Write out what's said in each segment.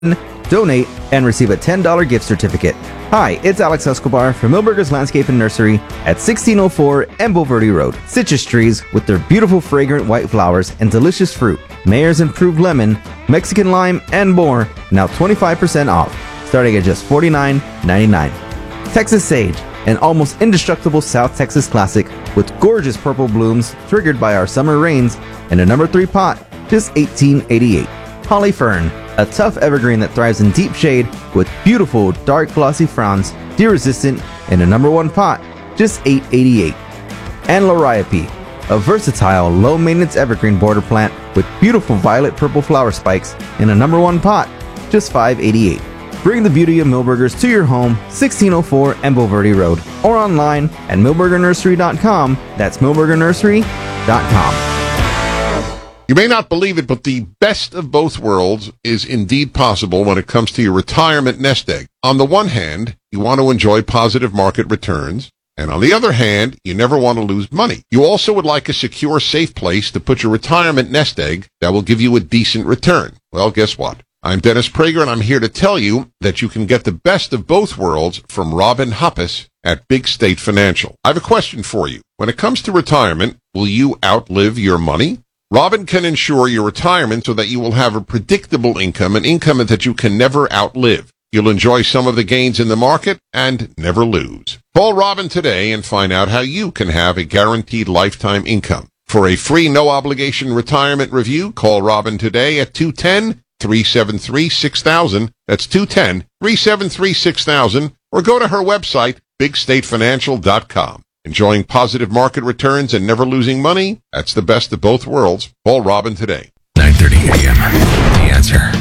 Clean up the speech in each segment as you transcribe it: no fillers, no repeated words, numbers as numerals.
donate, and receive a $10 gift certificate. Hi, it's Alex Escobar from Milberger's Landscape and Nursery at 1604 Embo Verde Road. Citrus trees with their beautiful fragrant white flowers and delicious fruit. Mayor's Improved Lemon, Mexican Lime, and more, now 25% off, starting at just $49.99. Texas Sage, an almost indestructible South Texas classic with gorgeous purple blooms triggered by our summer rains, in a number 3 pot, just $18.88. Holly Fern, a tough evergreen that thrives in deep shade with beautiful dark glossy fronds, deer resistant, in a number 1 pot, just $8.88. And Liriope, a versatile low maintenance evergreen border plant with beautiful violet purple flower spikes, in a number 1 pot, just $5.88. Bring the beauty of Milberger's to your home, 1604 Embo Verde Road, or online at milbergernursery.com. That's milbergernursery.com. You may not believe it, but the best of both worlds is indeed possible when it comes to your retirement nest egg. On the one hand, you want to enjoy positive market returns, and on the other hand, you never want to lose money. You also would like a secure, safe place to put your retirement nest egg that will give you a decent return. Well, guess what? I'm Dennis Prager, and I'm here to tell you that you can get the best of both worlds from Robin Hoppus at Big State Financial. I have a question for you. When it comes to retirement, will you outlive your money? Robin can ensure your retirement so that you will have a predictable income, an income that you can never outlive. You'll enjoy some of the gains in the market and never lose. Call Robin today and find out how you can have a guaranteed lifetime income. For a free, no-obligation retirement review, call Robin today at 210-373-6000. That's 210-373-6000. Or go to her website, bigstatefinancial.com. Enjoying positive market returns and never losing money? That's the best of both worlds. Call Robin today. 9:30 a.m. The Answer.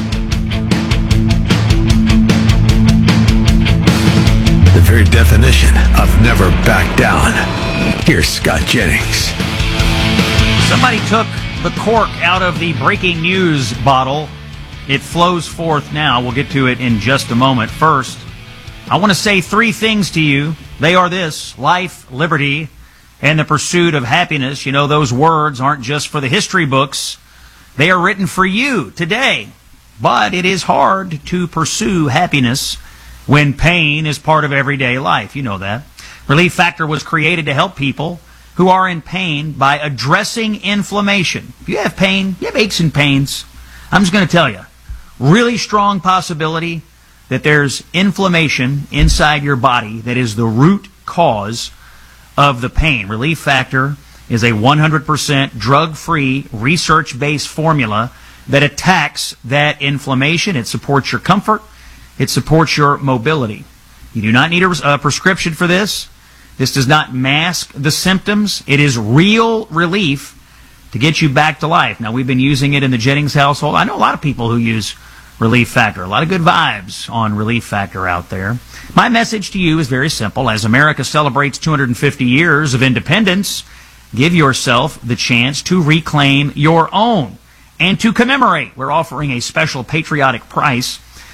The very definition of never back down. Here's Scott Jennings. Somebody took the cork out of the breaking news bottle. It flows forth now. We'll get to it in just a moment. First, I want to say 3 things to you. They are this: life, liberty, and the pursuit of happiness. You know, those words aren't just for the history books. They are written for you today. But it is hard to pursue happiness when pain is part of everyday life. You know that. Relief Factor was created to help people who are in pain by addressing inflammation. If you have pain, you have aches and pains, I'm just going to tell you, really strong possibility that there's inflammation inside your body that is the root cause of the pain. Relief Factor is a 100% drug-free, research-based formula that attacks that inflammation. It supports your comfort. It supports your mobility. You do not need a prescription for this. This does not mask the symptoms. It is real relief to get you back to life. Now, we've been using it in the Jennings household. I know a lot of people who use Relief Factor. A lot of good vibes on Relief Factor out there. My message to you is very simple. As America celebrates 250 years of independence, give yourself the chance to reclaim your own. And to commemorate, we're offering a special patriotic price,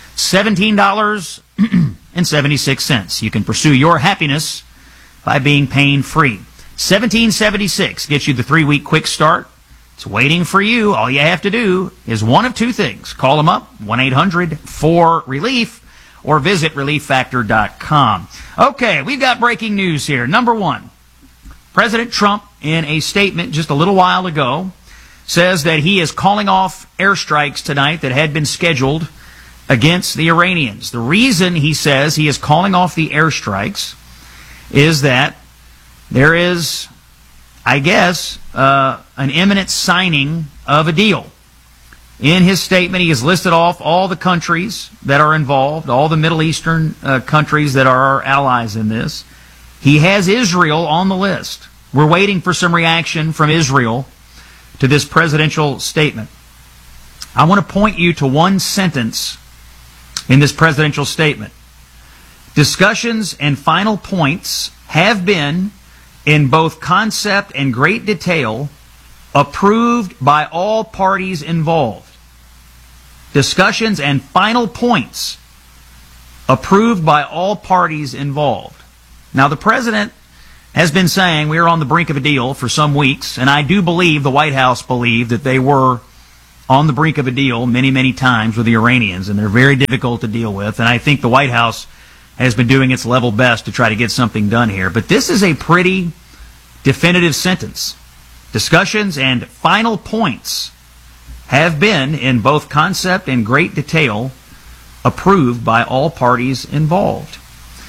$17.76. You can pursue your happiness by being pain-free. $17.76 gets you the 3-week quick start. It's waiting for you. All you have to do is one of 2 things. Call them up, 1-800-4RELIEF, or visit ReliefFactor.com. Okay, we've got breaking news here. Number 1, President Trump, in a statement just a little while ago, says that he is calling off airstrikes tonight that had been scheduled against the Iranians. The reason he says he is calling off the airstrikes is that there is, I guess, an imminent signing of a deal. In his statement, he has listed off all the countries that are involved, all the Middle Eastern countries that are our allies in this. He has Israel on the list. We're waiting for some reaction from Israel to this presidential statement. I want to point you to one sentence in this presidential statement. Discussions and final points have been, in both concept and great detail, approved by all parties involved. Discussions and final points approved by all parties involved. Now, the president has been saying we are on the brink of a deal for some weeks, and I do believe the White House believed that they were on the brink of a deal many, many times with the Iranians, and they're very difficult to deal with. And I think the White House has been doing its level best to try to get something done here. But this is a pretty definitive sentence. Discussions and final points have been, in both concept and great detail, approved by all parties involved.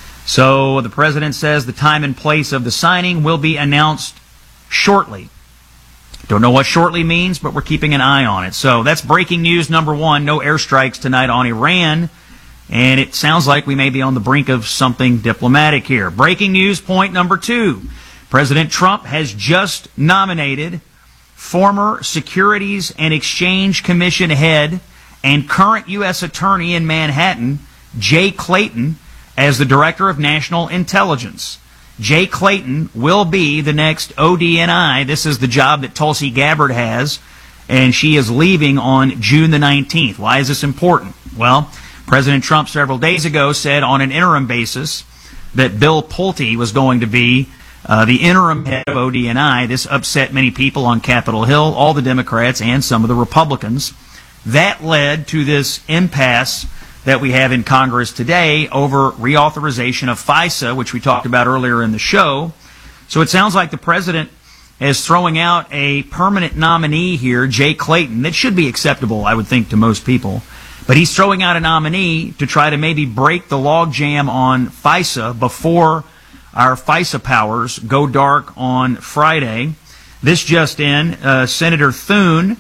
So the president says the time and place of the signing will be announced shortly. Don't know what shortly means, but we're keeping an eye on it. So that's breaking news number one. No airstrikes tonight on Iran. And it sounds like we may be on the brink of something diplomatic here. Breaking news point number two. President Trump has just nominated former Securities and Exchange Commission head and current U.S. Attorney in Manhattan, Jay Clayton, as the Director of National Intelligence. Jay Clayton will be the next ODNI. This is the job that Tulsi Gabbard has, and she is leaving on June the 19th. Why is this important? Well, President Trump several days ago said on an interim basis that Bill Pulte was going to be the interim head of ODNI. This upset many people on Capitol Hill, all the Democrats and some of the Republicans. That led to this impasse that we have in Congress today over reauthorization of FISA, which we talked about earlier in the show. So it sounds like the president is throwing out a permanent nominee here, Jay Clayton. That should be acceptable, I would think, to most people. But he's throwing out a nominee to try to maybe break the logjam on FISA before our FISA powers go dark on Friday. This just in, Senator Thune.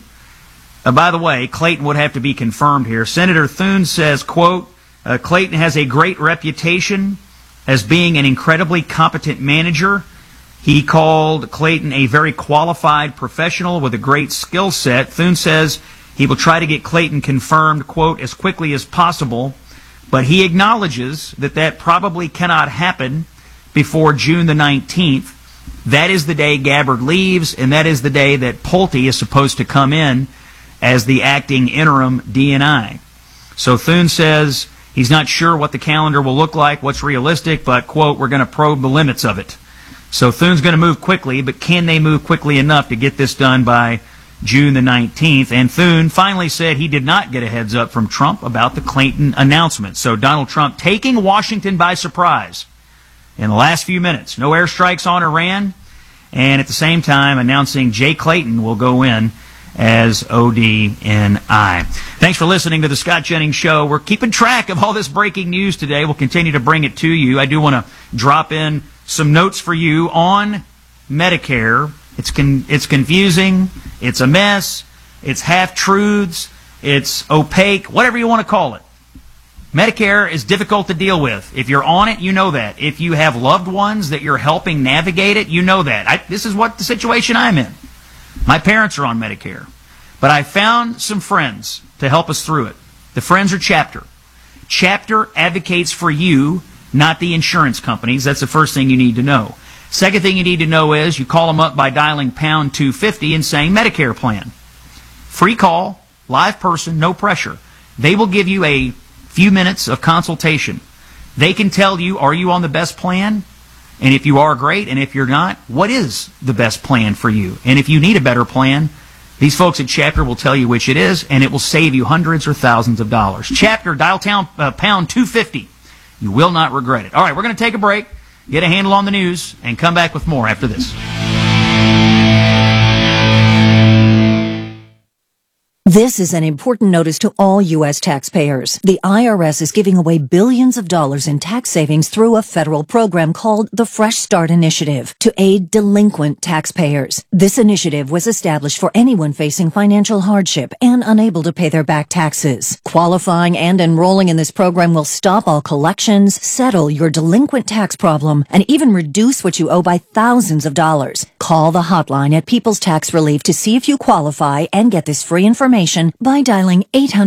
By the way, Clayton would have to be confirmed here. Senator Thune says, quote, Clayton has a great reputation as being an incredibly competent manager. He called Clayton a very qualified professional with a great skill set. Thune says he will try to get Clayton confirmed, quote, as quickly as possible, but he acknowledges that that probably cannot happen before June the 19th. That is the day Gabbard leaves, and that is the day that Pulte is supposed to come in as the acting interim DNI. So Thune says he's not sure what the calendar will look like, what's realistic, but, quote, we're going to probe the limits of it. So Thune's going to move quickly, but can they move quickly enough to get this done by June the 19th? And Thune finally said he did not get a heads up from Trump about the Clayton announcement. So Donald Trump taking Washington by surprise in the last few minutes. No airstrikes on Iran, and at the same time announcing Jay Clayton will go in as ODNI. Thanks for listening to the Scott Jennings Show. We're keeping track of all this breaking news today. We'll continue to bring it to you. I do want to drop in some notes for you on Medicare. It's confusing. It's a mess. It's half-truths. It's opaque. Whatever you want to call it. Medicare is difficult to deal with. If you're on it, you know that. If you have loved ones that you're helping navigate it, you know that. This is what the situation I'm in. My parents are on Medicare. But I found some friends to help us through it. The friends are Chapter. Chapter advocates for you, not the insurance companies. That's the first thing you need to know. Second thing you need to know is you call them up by dialing pound 250 and saying Medicare plan. Free call, live person, no pressure. They will give you a few minutes of consultation. They can tell you, are you on the best plan? And if you are, great. And if you're not, what is the best plan for you? And if you need a better plan, these folks at Chapter will tell you which it is, and it will save you hundreds or thousands of dollars. Chapter, dial pound 250. You will not regret it. All right, we're going to take a break, get a handle on the news, and come back with more after this. This is an important notice to all U.S. taxpayers. The IRS is giving away billions of dollars in tax savings through a federal program called the Fresh Start Initiative to aid delinquent taxpayers. This initiative was established for anyone facing financial hardship and unable to pay their back taxes. Qualifying and enrolling in this program will stop all collections, settle your delinquent tax problem, and even reduce what you owe by thousands of dollars. Call the hotline at People's Tax Relief to see if you qualify and get this free information by dialing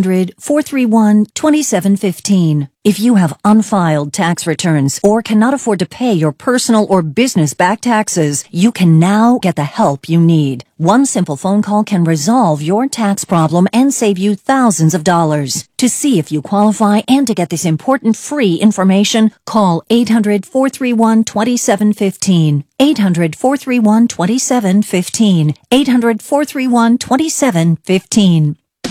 800-431-2715. If you have unfiled tax returns or cannot afford to pay your personal or business back taxes, you can now get the help you need. One simple phone call can resolve your tax problem and save you thousands of dollars. To see if you qualify and to get this important free information, call 800-431-2715. 800-431-2715. 800-431-2715.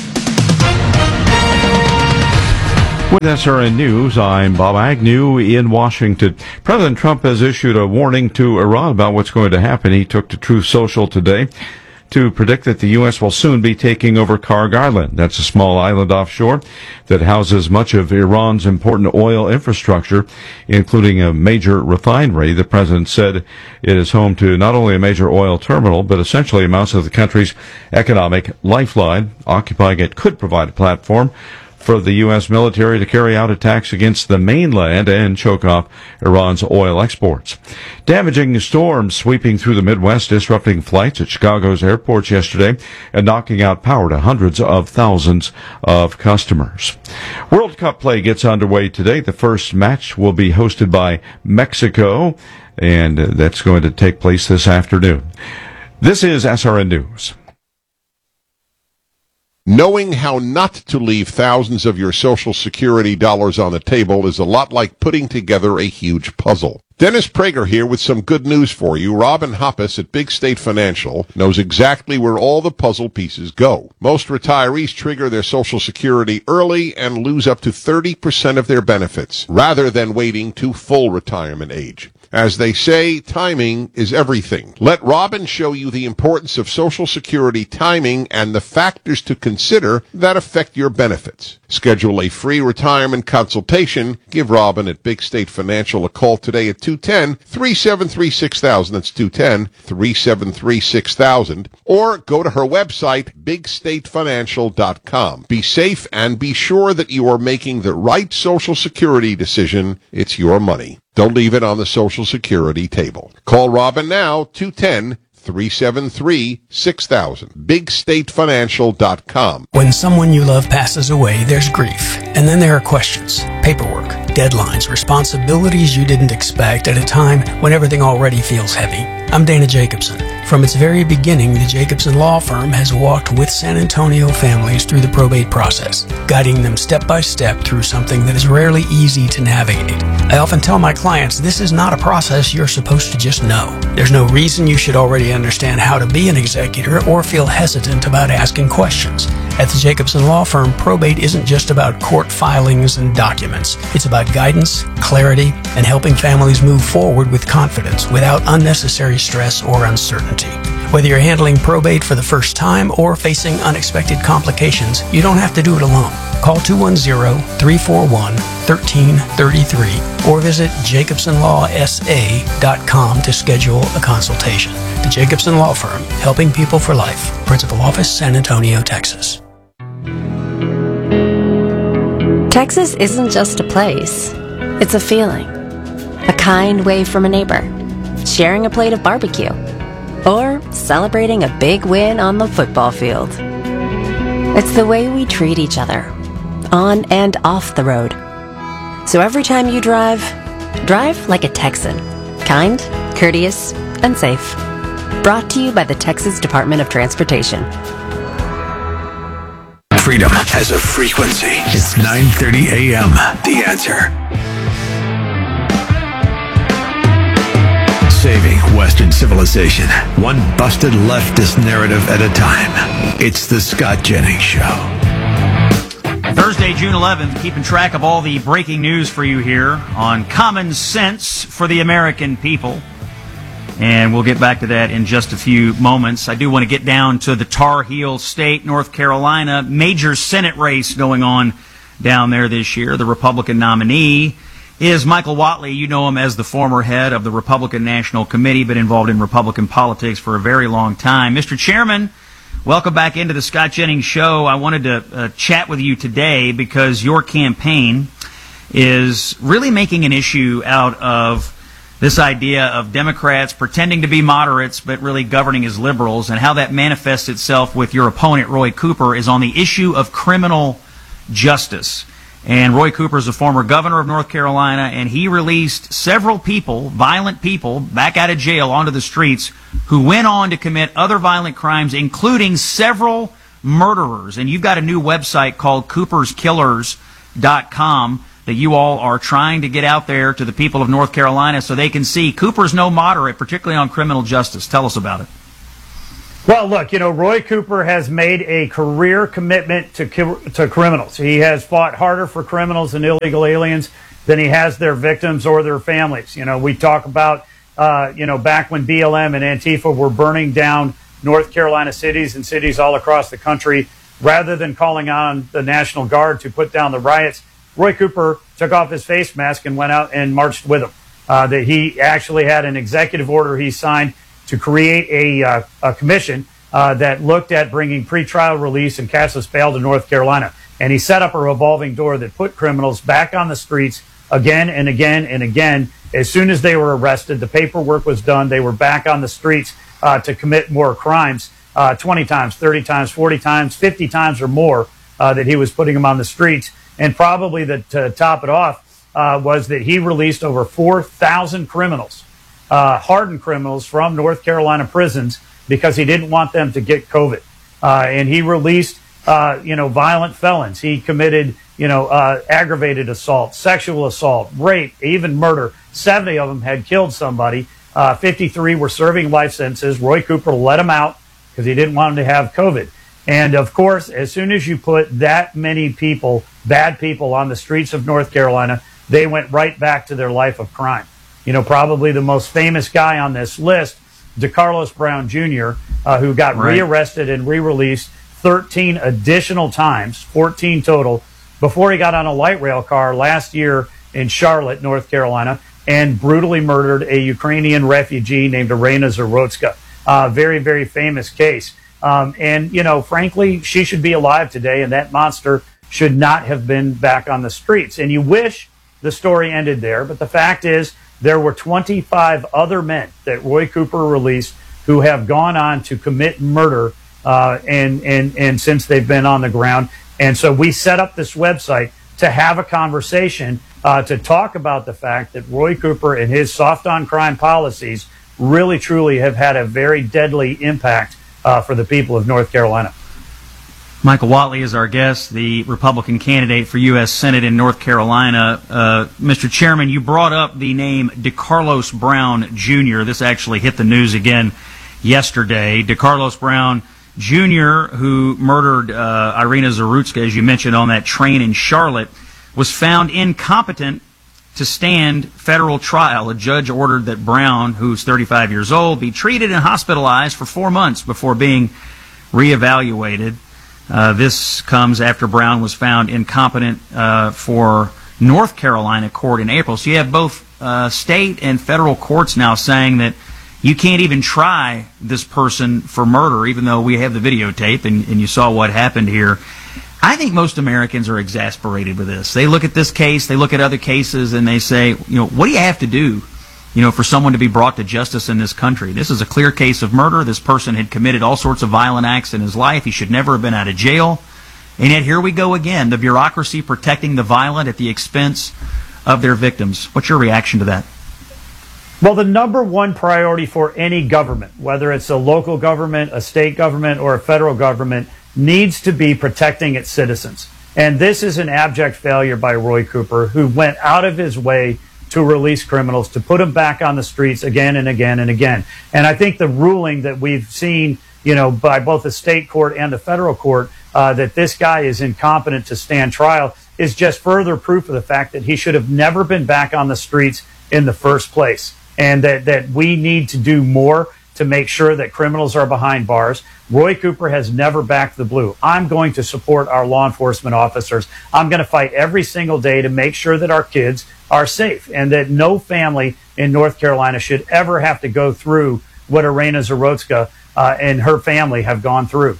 With SRN News, I'm Bob Agnew in Washington. President Trump has issued a warning to Iran about what's going to happen. He took to Truth Social today to predict that the U.S. will soon be taking over Karg Island. That's a small island offshore that houses much of Iran's important oil infrastructure, including a major refinery. The president said it is home to not only a major oil terminal, but essentially amounts of the country's economic lifeline. Occupying it could provide a platform for the U.S. military to carry out attacks against the mainland and choke off Iran's oil exports. Damaging storms sweeping through the Midwest, disrupting flights at Chicago's airports yesterday and knocking out power to hundreds of thousands of customers. World Cup play gets underway today. The first match will be hosted by Mexico, and that's going to take place this afternoon. This is SRN News. Knowing how not to leave thousands of your Social Security dollars on the table is a lot like putting together a huge puzzle. Dennis Prager here with some good news for you. Robin Hoppus at Big State Financial knows exactly where all the puzzle pieces go. Most retirees trigger their Social Security early and lose up to 30% of their benefits, rather than waiting to full retirement age. As they say, timing is everything. Let Robin show you the importance of Social Security timing and the factors to consider that affect your benefits. Schedule a free retirement consultation. Give Robin at Big State Financial a call today at 210-373-6000. That's 210-373-6000. Or go to her website, bigstatefinancial.com. Be safe and be sure that you are making the right Social Security decision. It's your money. Don't leave it on the Social Security table. Call Robin now, 210-373-6000. BigStateFinancial.com. When someone you love passes away, there's grief. And then there are questions, paperwork, deadlines, responsibilities you didn't expect at a time when everything already feels heavy. I'm Dana Jacobson. From its very beginning, the Jacobson Law Firm has walked with San Antonio families through the probate process, guiding them step by step through something that is rarely easy to navigate. I often tell my clients this is not a process you're supposed to just know. There's no reason you should already understand how to be an executor or feel hesitant about asking questions. At the Jacobson Law Firm, probate isn't just about court filings and documents. It's about guidance, clarity, and helping families move forward with confidence without unnecessary stress or uncertainty. Whether you're handling probate for the first time or facing unexpected complications, you don't have to do it alone. Call 210-341-1333 or visit jacobsonlawsa.com to schedule a consultation. The Jacobson Law Firm, helping people for life. Principal Office, San Antonio, Texas. Texas isn't just a place. It's a feeling. A kind wave from a neighbor. Sharing a plate of barbecue. Or celebrating a big win on the football field. It's the way we treat each other, on and off the road. So every time you drive like a Texan. Kind, courteous, and safe. Brought to you by the Texas Department of Transportation. Freedom has a frequency. It's 9:30 a.m. The Answer. Saving Western civilization, one busted leftist narrative at a time. It's the Scott Jennings Show. Thursday, June 11th, keeping track of all the breaking news for you here on Common Sense for the American People. And we'll get back to that in just a few moments. I do want to get down to the Tar Heel State, North Carolina. Major Senate race going on down there this year. The Republican nominee is Michael Whatley. You know him as the former head of the Republican National Committee, been involved in Republican politics for a very long time. Mr. Chairman, welcome back into the Scott Jennings Show. I wanted to chat with you today because your campaign is really making an issue out of this idea of Democrats pretending to be moderates but really governing as liberals, and how that manifests itself with your opponent, Roy Cooper, is on the issue of criminal justice. And Roy Cooper is a former governor of North Carolina, and he released several people, violent people, back out of jail onto the streets who went on to commit other violent crimes, including several murderers. And you've got a new website called CoopersKillers.com that you all are trying to get out there to the people of North Carolina so they can see Cooper's no moderate, particularly on criminal justice. Tell us about it. Well, look, Roy Cooper has made a career commitment to criminals. He has fought harder for criminals and illegal aliens than he has their victims or their families. We talk about, back when BLM and Antifa were burning down North Carolina cities and cities all across the country, rather than calling on the National Guard to put down the riots, Roy Cooper took off his face mask and went out and marched with them. That he actually had an executive order he signed to create a commission that looked at bringing pretrial release and cashless bail to North Carolina. And he set up a revolving door that put criminals back on the streets again and again and again. As soon as they were arrested, the paperwork was done. They were back on the streets to commit more crimes, 20 times, 30 times, 40 times, 50 times or more that he was putting them on the streets. And probably to top it off was that he released over 4,000 criminals, hardened criminals from North Carolina prisons because he didn't want them to get COVID. And he released, violent felons. He committed, aggravated assault, sexual assault, rape, even murder. 70 of them had killed somebody. 53 were serving life sentences. Roy Cooper let them out because he didn't want them to have COVID. And of course, as soon as you put that many people, bad people, on the streets of North Carolina, they went right back to their life of crime. Probably the most famous guy on this list, DeCarlos Brown Jr., who got rearrested and re-released 13 additional times, 14 total, before he got on a light rail car last year in Charlotte, North Carolina, and brutally murdered a Ukrainian refugee named Irina Zarotska. Very, very famous case. And frankly, she should be alive today, and that monster should not have been back on the streets. And you wish the story ended there, but the fact is there were 25 other men that Roy Cooper released who have gone on to commit murder and since they've been on the ground. And so we set up this website to have a conversation to talk about the fact that Roy Cooper and his soft on crime policies really, truly have had a very deadly impact for the people of North Carolina. Michael Whatley is our guest, the Republican candidate for U.S. Senate in North Carolina. Mr. Chairman, you brought up the name DeCarlos Brown Jr. This actually hit the news again yesterday. DeCarlos Brown Jr., who murdered Irina Zarutska, as you mentioned, on that train in Charlotte, was found incompetent to stand federal trial. A judge ordered that Brown, who's 35 years old, be treated and hospitalized for 4 months before being reevaluated. This comes after Brown was found incompetent for North Carolina court in April. So you have both state and federal courts now saying that you can't even try this person for murder, even though we have the videotape and you saw what happened here. I think most Americans are exasperated with this. They look at this case, they look at other cases, and they say, what do you have to do, for someone to be brought to justice in this country? This is a clear case of murder. This person had committed all sorts of violent acts in his life. He should never have been out of jail. And yet here we go again, the bureaucracy protecting the violent at the expense of their victims. What's your reaction to that? Well, the number one priority for any government, whether it's a local government, a state government, or a federal government, needs to be protecting its citizens. And this is an abject failure by Roy Cooper, who went out of his way to release criminals, to put them back on the streets again and again and again. And I think the ruling that we've seen, by both the state court and the federal court, that this guy is incompetent to stand trial is just further proof of the fact that he should have never been back on the streets in the first place. And that we need to do more to make sure that criminals are behind bars. Roy Cooper has never backed the blue. I'm going to support our law enforcement officers. I'm going to fight every single day to make sure that our kids are safe and that no family in North Carolina should ever have to go through what Irina Zarotska and her family have gone through.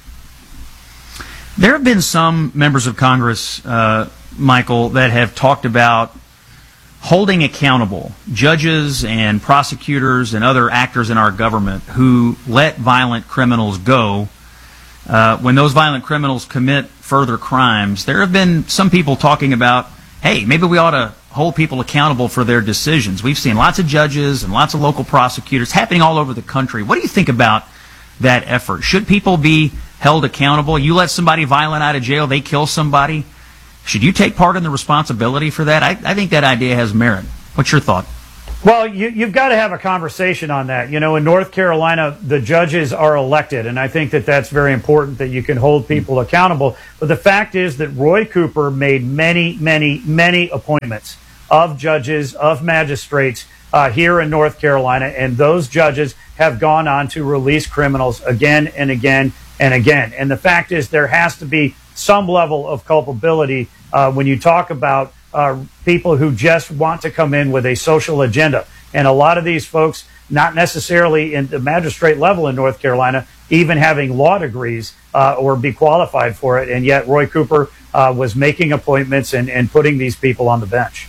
There have been some members of Congress, Michael, that have talked about holding accountable judges and prosecutors and other actors in our government who let violent criminals go. When those violent criminals commit further crimes, there have been some people talking about, hey, maybe we ought to hold people accountable for their decisions. We've seen lots of judges and lots of local prosecutors happening all over the country. What do you think about that effort? Should people be held accountable? You let somebody violent out of jail, they kill somebody. Should you take part in the responsibility for that? I think that idea has merit. What's your thought? Well, you've got to have a conversation on that. You know, in North Carolina, the judges are elected, and I think that that's very important, that you can hold people accountable. But the fact is that Roy Cooper made many, many, many appointments of judges, of magistrates here in North Carolina, and those judges have gone on to release criminals again and again and again. And the fact is there has to be some level of culpability when you talk about people who just want to come in with a social agenda. And a lot of these folks, not necessarily in the magistrate level in North Carolina, even having law degrees or be qualified for it. And yet Roy Cooper was making appointments and putting these people on the bench.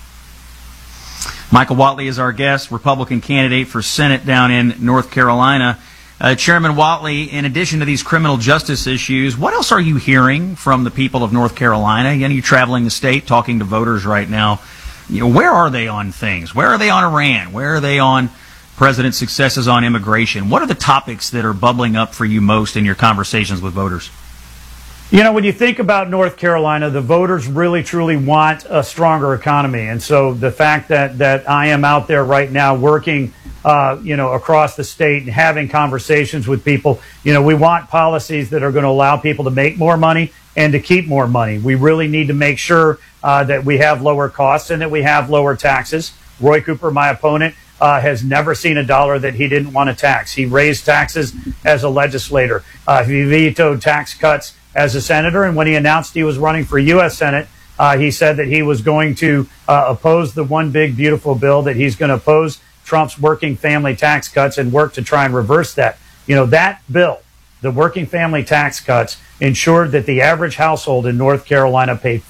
Michael Whatley is our guest, Republican candidate for Senate down in North Carolina. Chairman Whatley, in addition to these criminal justice issues, what else are you hearing from the people of North Carolina? Again, you're traveling the state, talking to voters right now. You know, where are they on things? Where are they on Iran? Where are they on President's successes on immigration? What are the topics that are bubbling up for you most in your conversations with voters? You know, when you think about North Carolina, the voters really, truly want a stronger economy. And so the fact that I am out there right now working across the state and having conversations with people. You know, we want policies that are going to allow people to make more money and to keep more money. We really need to make sure that we have lower costs and that we have lower taxes. Roy Cooper, my opponent, has never seen a dollar that he didn't want to tax. He raised taxes as a legislator. He vetoed tax cuts as a senator. And when he announced he was running for U.S. Senate, he said that he was going to oppose the one big beautiful bill, that he's going to oppose Trump's working family tax cuts and work to try and reverse that. You know, that bill, the working family tax cuts, ensured that the average household in North Carolina paid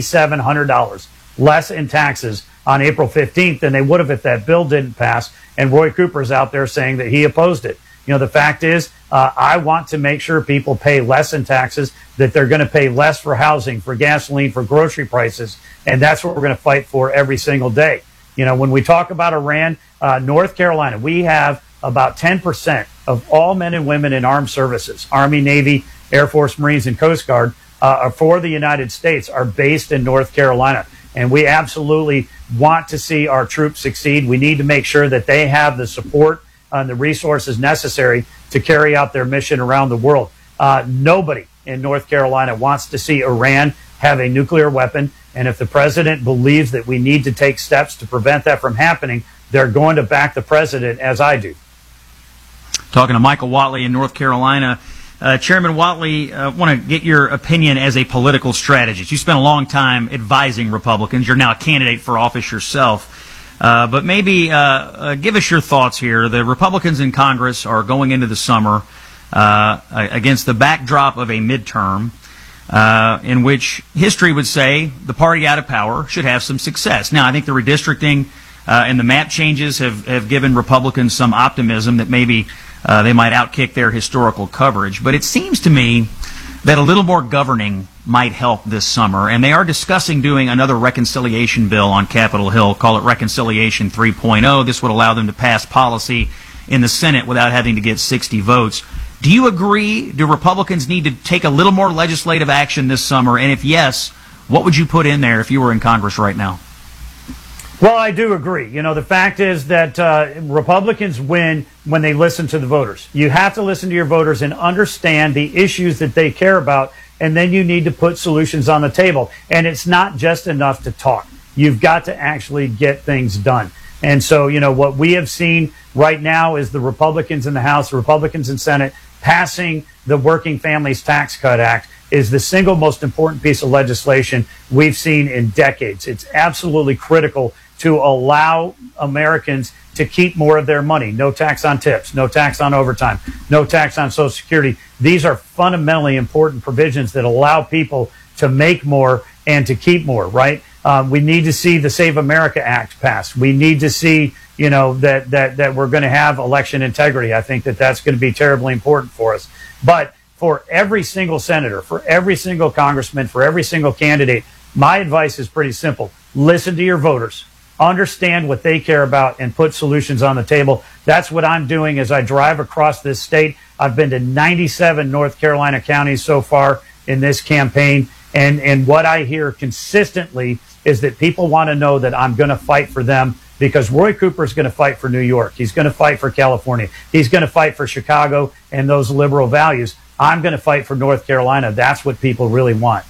$5,700 less in taxes on April 15th than they would have if that bill didn't pass. And Roy Cooper's out there saying that he opposed it. You know, the fact is, I want to make sure people pay less in taxes, that they're going to pay less for housing, for gasoline, for grocery prices. And that's what we're going to fight for every single day. You know, when we talk about Iran, North Carolina, we have about 10% of all men and women in armed services, Army, Navy, Air Force, Marines, and Coast Guard for the United States are based in North Carolina. And we absolutely want to see our troops succeed. We need to make sure that they have the support and the resources necessary to carry out their mission around the world. Nobody in North Carolina wants to see Iran have a nuclear weapon. And if the president believes that we need to take steps to prevent that from happening, they're going to back the president, as I do. Talking to Michael Whatley in North Carolina. Chairman Whatley, I want to get your opinion as a political strategist. You spent a long time advising Republicans. You're now a candidate for office yourself. But maybe give us your thoughts here. The Republicans in Congress are going into the summer against the backdrop of a midterm in which history would say the party out of power should have some success. Now, I think the redistricting and the map changes have given Republicans some optimism that maybe they might outkick their historical coverage. But it seems to me that a little more governing might help this summer. And they are discussing doing another reconciliation bill on Capitol Hill, call it Reconciliation 3.0. This would allow them to pass policy in the Senate without having to get 60 votes. Do you agree? Do Republicans need to take a little more legislative action this summer? And if yes, what would you put in there if you were in Congress right now? Well, I do agree. You know, the fact is that Republicans win when they listen to the voters. You have to listen to your voters and understand the issues that they care about, and then you need to put solutions on the table. And it's not just enough to talk. You've got to actually get things done. And so, you know, what we have seen right now is the Republicans in the House, the Republicans in Senate, passing the Working Families Tax Cut Act is the single most important piece of legislation we've seen in decades. It's absolutely critical to allow Americans to keep more of their money. No tax on tips, no tax on overtime, no tax on Social Security. These are fundamentally important provisions that allow people to make more and to keep more, right? We need to see the Save America Act passed. We need to see, you know, that we're going to have election integrity. I think that that's going to be terribly important for us. But for every single senator, for every single congressman, for every single candidate, my advice is pretty simple. Listen to your voters. Understand what they care about and put solutions on the table. That's what I'm doing as I drive across this state. I've been to 97 North Carolina counties so far in this campaign. And what I hear consistently is that people want to know that I'm going to fight for them, because Roy Cooper is going to fight for New York. He's going to fight for California. He's going to fight for Chicago and those liberal values. I'm going to fight for North Carolina. That's what people really want.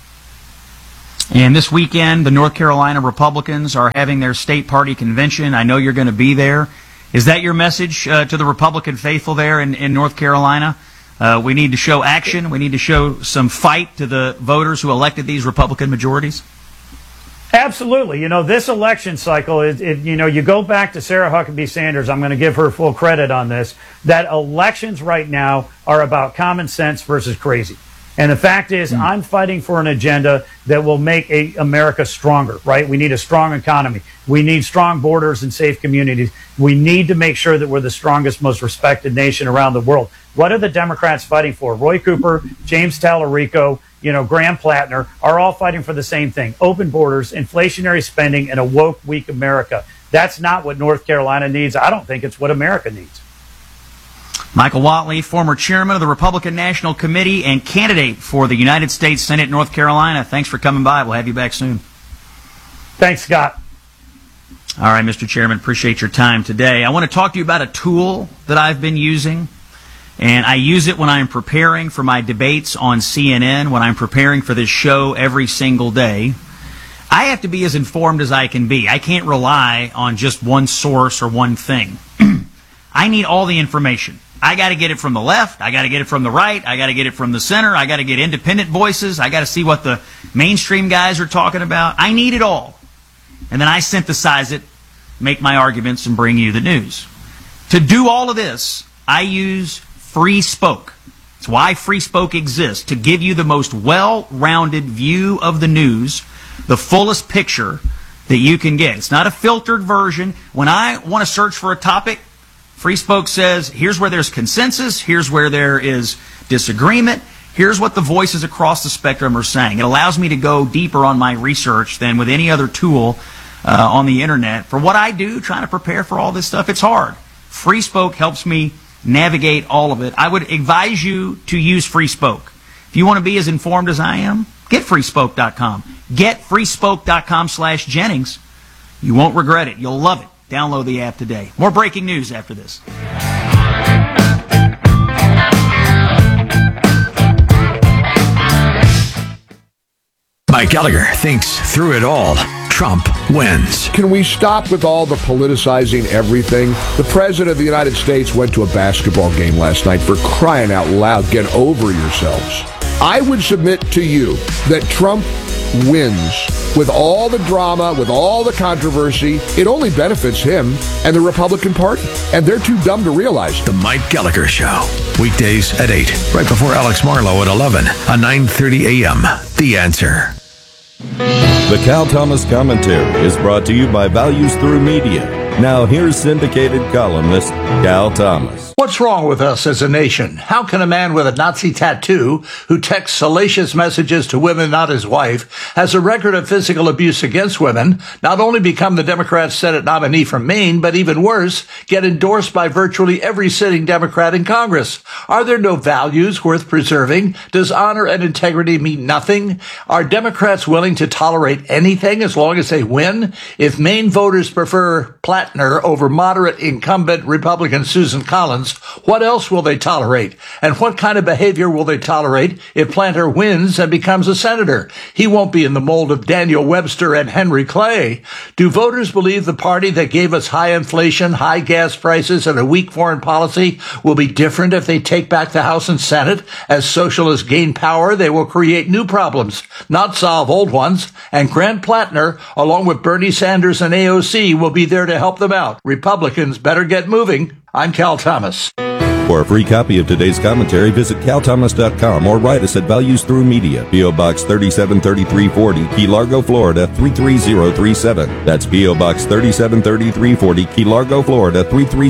And this weekend, the North Carolina Republicans are having their state party convention. I know you're going to be there. Is that your message to the Republican faithful there in North Carolina? We need to show action. We need to show some fight to the voters who elected these Republican majorities. Absolutely. You know, this election cycle, you go back to Sarah Huckabee Sanders. I'm going to give her full credit on this, that elections right now are about common sense versus crazy. And the fact is, I'm fighting for an agenda that will make America stronger, right? We need a strong economy. We need strong borders and safe communities. We need to make sure that we're the strongest, most respected nation around the world. What are the Democrats fighting for? Roy Cooper, James Tallarico, Graham Plattner are all fighting for the same thing: open borders, inflationary spending, and a woke, weak America. That's not what North Carolina needs. I don't think it's what America needs. Michael Whatley, former chairman of the Republican National Committee and candidate for the United States Senate, North Carolina. Thanks for coming by. We'll have you back soon. Thanks, Scott. All right, Mr. Chairman, appreciate your time today. I want to talk to you about a tool that I've been using, and I use it when I'm preparing for my debates on CNN, when I'm preparing for this show every single day. I have to be as informed as I can be. I can't rely on just one source or one thing. I need all the information. I got to get it from the left. I got to get it from the right. I got to get it from the center. I got to get independent voices. I got to see what the mainstream guys are talking about. I need it all. And then I synthesize it, make my arguments, and bring you the news. To do all of this, I use FreeSpoke. It's why FreeSpoke exists, to give you the most well-rounded view of the news, the fullest picture that you can get. It's not a filtered version. When I want to search for a topic, FreeSpoke says, here's where there's consensus, here's where there is disagreement, here's what the voices across the spectrum are saying. It allows me to go deeper on my research than with any other tool on the internet. For what I do, trying to prepare for all this stuff, it's hard. FreeSpoke helps me navigate all of it. I would advise you to use FreeSpoke. If you want to be as informed as I am, get freespoke.com. Get freespoke.com/Jennings. You won't regret it. You'll love it. Download the app today. More breaking news after this. Mike Gallagher thinks through it all, Trump wins. Can we stop with all the politicizing everything? The President of the United States went to a basketball game last night. For crying out loud, get over yourselves. I would submit to you that Trump wins. With all the drama, with all the controversy, it only benefits him and the Republican Party. And they're too dumb to realize it. The Mike Gallagher Show. Weekdays at 8, right before Alex Marlowe at 11 on 9:30 a.m. The Answer. The Cal Thomas Commentary is brought to you by Values Through Media. Now here's syndicated columnist Cal Thomas. What's wrong with us as a nation? How can a man with a Nazi tattoo who texts salacious messages to women not his wife, has a record of physical abuse against women, not only become the Democrat Senate nominee from Maine, but even worse, get endorsed by virtually every sitting Democrat in Congress? Are there no values worth preserving? Does honor and integrity mean nothing? Are Democrats willing to tolerate anything as long as they win? If Maine voters prefer Plattner over moderate incumbent Republican Susan Collins, what else will they tolerate? And what kind of behavior will they tolerate if Plattner wins and becomes a senator? He won't be in the mold of Daniel Webster and Henry Clay. Do voters believe the party that gave us high inflation, high gas prices, and a weak foreign policy will be different if they take back the House and Senate? As socialists gain power, they will create new problems, not solve old ones. And Grant Plattner, along with Bernie Sanders and AOC, will be there to help them out. Republicans better get moving. I'm Cal Thomas. For a free copy of today's commentary, visit calthomas.com or write us at Values Through Media, P.O. Box 373340, Key Largo, Florida 33037. That's P.O. Box 373340, Key Largo, Florida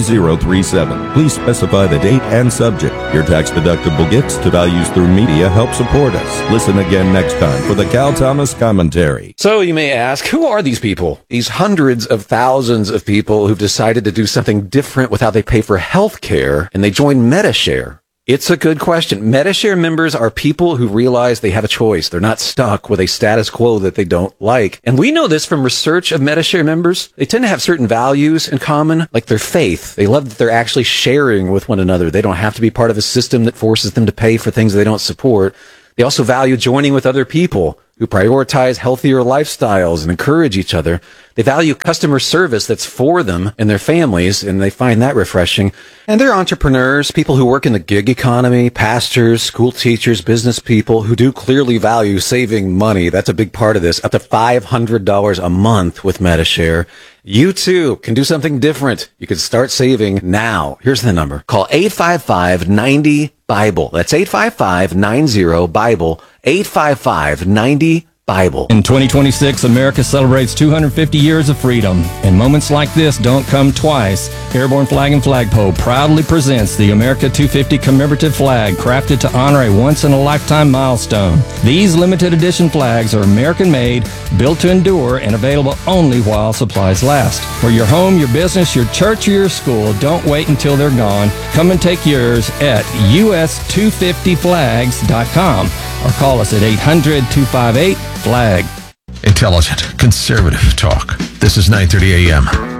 33037. Please specify the date and subject. Your tax-deductible gifts to Values Through Media help support us. Listen again next time for the Cal Thomas Commentary. So you may ask, who are these people? These hundreds of thousands of people who've decided to do something different with how they pay for health care, and they join MediShare. It's a good question. Medi-Share members are people who realize they have a choice. They're not stuck with a status quo that they don't like. And we know this from research of Medi-Share members. They tend to have certain values in common, like their faith. They love that they're actually sharing with one another. They don't have to be part of a system that forces them to pay for things they don't support. They also value joining with other people who prioritize healthier lifestyles and encourage each other. They value customer service that's for them and their families, and they find that refreshing. And they're entrepreneurs, people who work in the gig economy, pastors, school teachers, business people who do clearly value saving money. That's a big part of this. Up to $500 a month with Medi-Share. You too can do something different. You can start saving now. Here's the number. Call 855-90-BIBLE. That's 855-90-BIBLE. 855-90-BIBLE. In 2026, America celebrates 250 years of freedom, and moments like this don't come twice. Airborne Flag and Flagpole proudly presents the America 250 commemorative flag, crafted to honor a once-in-a-lifetime milestone. These limited edition flags are American-made, built to endure, and available only while supplies last. For your home, your business, your church, or your school, don't wait until they're gone. Come and take yours at us250flags.com or call us at 800-258-FLAG. Intelligent, conservative talk. This is 930 AM.